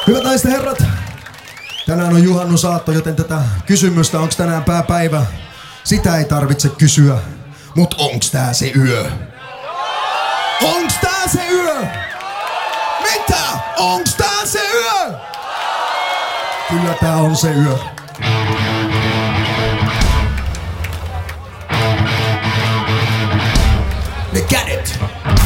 Hyvät naiset ja herrat, tänään on juhannusaatto, joten tätä kysymystä, onks tänään pääpäivä, sitä ei tarvitse kysyä. Mut onks tää se yö? Onks tää se yö? Mitä? Onks tää se yö? Kyllä tää on se yö. Ne kädet!